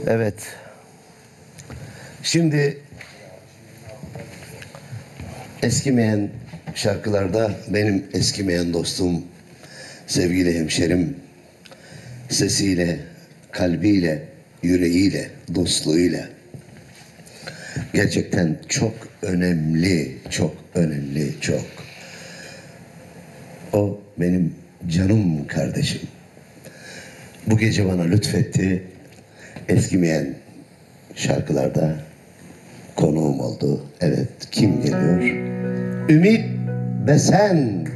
Evet. Şimdi eskimeyen şarkılarda benim eskimeyen dostum, sevgili hemşerim, sesiyle, kalbiyle, yüreğiyle, dostluğuyla gerçekten çok önemli, çok önemli, çok. O benim canım kardeşim. Bu gece bana lütfetti. Eskimeyen şarkılarda konuğum oldu. Evet, kim geliyor? Ümit Besen.